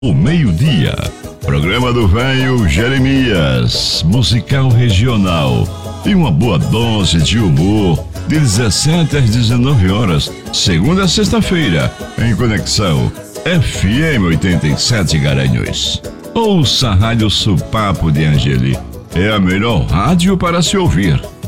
O meio-dia, programa do velho Jeremias, musical regional e uma boa dose de humor, de 17 às 19 horas, segunda a sexta-feira, em conexão FM 87 Garanhuns. Ouça a Rádio Supapo de Angeli, é a melhor rádio para se ouvir.